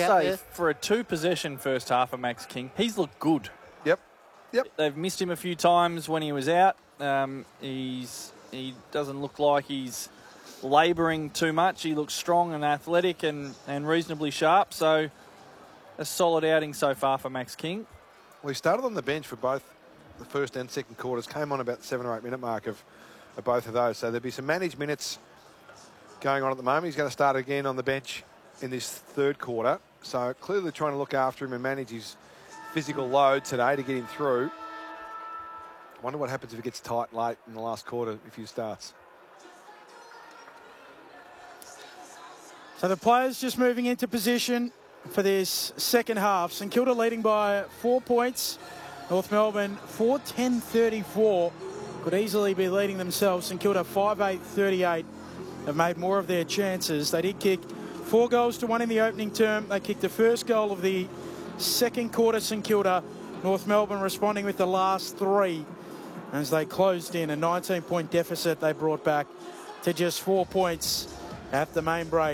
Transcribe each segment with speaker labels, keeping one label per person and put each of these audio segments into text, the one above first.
Speaker 1: out
Speaker 2: say,
Speaker 1: there.
Speaker 2: for a 2-possession first half of Max King, he's looked good.
Speaker 3: Yep.
Speaker 2: They've missed him a few times when he was out. He doesn't look like he's labouring too much. He looks strong and athletic and reasonably sharp. So a solid outing so far for Max King.
Speaker 3: Well, he started on the bench for both the first and second quarters. Came on about the 7 or 8 minute mark of both of those. So there'll be some managed minutes going on at the moment. He's going to start again on the bench in this third quarter. So clearly trying to look after him and manage his physical load today to get him through. I wonder what happens if it gets tight late in the last quarter if he starts.
Speaker 4: So the players just moving into position for this second half. St Kilda leading by 4 points. North Melbourne 4-10-34. Could easily be leading themselves. St Kilda 5-8-38. Have made more of their chances. They did kick 4 goals to 1 in the opening term. They kicked the first goal of the second quarter, St Kilda. North Melbourne responding with the last 3 as they closed in a 19-point deficit. They brought back to just 4 points at the main break.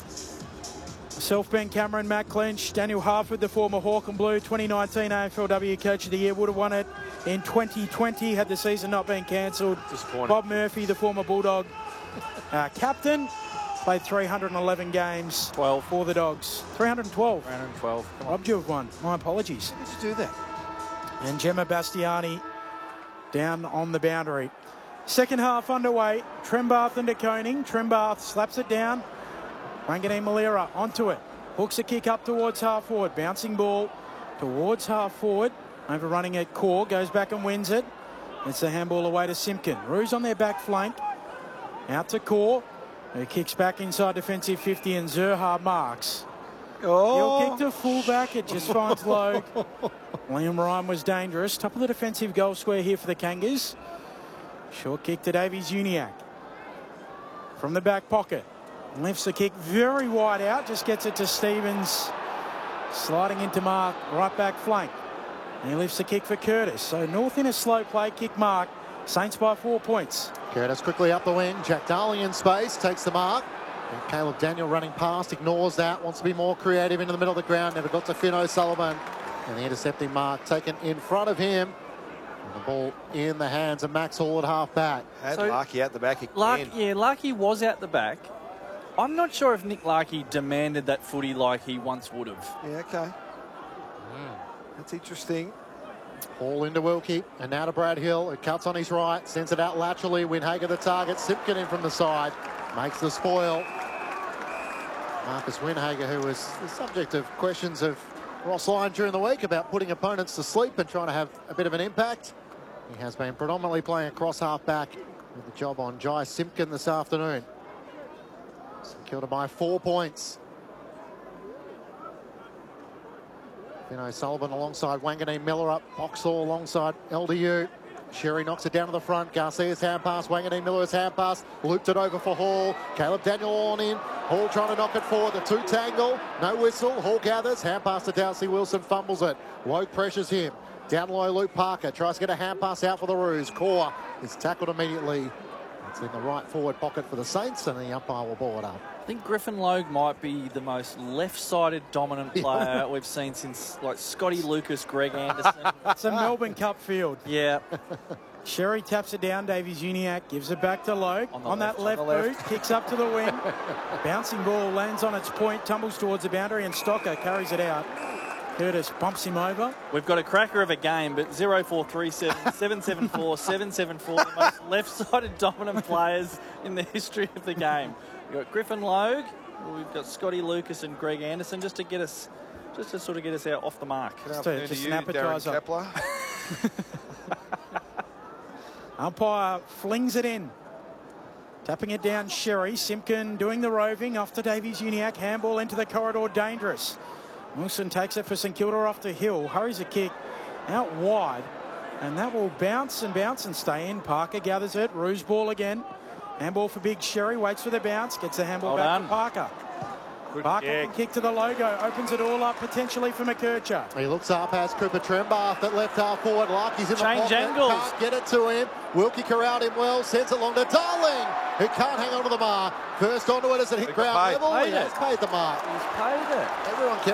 Speaker 4: Myself, Ben Cameron, Matt Clinch, Daniel Harford, the former Hawk and Blue 2019 AFLW Coach of the Year, would have won it in 2020 had the season not been cancelled. Bob Murphy, the former Bulldog captain, played 311 games
Speaker 2: 12
Speaker 4: for the Dogs. 312.
Speaker 2: 312.
Speaker 4: Robbed you of one. My apologies.
Speaker 3: How did you do that?
Speaker 4: And Gemma Bastiani down on the boundary. Second half underway. Trembath into Koning. Trembath slaps it down. Wanganeen Malira onto it. Hooks a kick up towards half forward. Bouncing ball towards half forward. Overrunning at Core. Goes back and wins it. It's the handball away to Simpkin. Roos on their back flank. Out to Core. Who kicks back inside defensive 50 and Zerha marks. He'll kick to fullback. It just finds Logue. Liam Ryan was dangerous. Top of the defensive goal square here for the Kangas. Short kick to Davies Uniacke. From the back pocket. Lifts the kick very wide out. Just gets it to Stevens. Sliding into Mark. Right back flank. And he lifts the kick for Curtis. So North in a slow play. Kick Mark. Saints by 4 points.
Speaker 1: Curtis quickly up the wing. Jack Darling in space. Takes the mark. And Caleb Daniel running past. Ignores that. Wants to be more creative into the middle of the ground. Never got to Finn O'Sullivan. And the intercepting mark taken in front of him. And the ball in the hands of Max Hall at half back.
Speaker 3: Had Larkey out the back again.
Speaker 2: Larkey was out the back. I'm not sure if Nick Larkey demanded that footy like he once would have.
Speaker 3: Yeah, okay. That's interesting.
Speaker 1: Ball into Wilkie, and now to Brad Hill. It cuts on his right, sends it out laterally. Windhager the target, Simpkin in from the side, makes the spoil. Marcus Windhager, who was the subject of questions of Ross Lyon during the week about putting opponents to sleep and trying to have a bit of an impact. He has been predominantly playing across half back with the job on Jai Simpkin this afternoon. St Kilda by 4 points. Finn O'Sullivan alongside Wanganeen Miller up. Boxall alongside LDU. Sherry knocks it down to the front. Garcia's hand pass. Wanganeen Miller's hand pass. Looped it over for Hall. Caleb Daniel on in. Hall trying to knock it forward. The 2 tangle. No whistle. Hall gathers. Hand pass to Darcy Wilson. Fumbles it. Logue pressures him. Down low, Luke Parker tries to get a hand pass out for the Roos. Core is tackled immediately. It's in the right forward pocket for the Saints, and the umpire will ball it up.
Speaker 2: I think Griffin Logue might be the most left-sided dominant player we've seen since, like, Scotty Lucas, Greg Anderson.
Speaker 4: It's a Melbourne Cup field.
Speaker 2: Yeah.
Speaker 4: Sherry taps it down. Davies Uniacke gives it back to Logue. On that left boot, kicks up to the wing. Bouncing ball lands on its point, tumbles towards the boundary, and Stocker carries it out. Curtis bumps him over.
Speaker 2: We've got a cracker of a game, but 0437 774 774, the most left-sided dominant players in the history of the game. We've got Griffin Logue, we've got Scotty Lucas and Greg Anderson, just to sort of get us out off the mark.
Speaker 4: Just an appetizer.
Speaker 3: Kepler.
Speaker 4: Umpire flings it in. Tapping it down, Sherry. Simpkin doing the roving off to Davies Uniacke. Handball into the corridor, dangerous. Wilson takes it for St Kilda off to Hill. Hurries a kick out wide. And that will bounce and stay in. Parker gathers it. Roos ball again. Handball for Big Sherry. Waits for the bounce. Gets the handball back to Parker. Parker can kick to the logo. Opens it all up potentially for McKercher.
Speaker 1: He looks up, has Cooper Trembath at left half forward. Larky's in the pocket.
Speaker 2: Angles.
Speaker 1: Can't get it to him. Wilkie corralled him well. Sends it along to Darling, who can't hang on to the mark. First onto it as it hit ground level. He has paid the mark.
Speaker 2: He's paid it.
Speaker 1: Everyone kept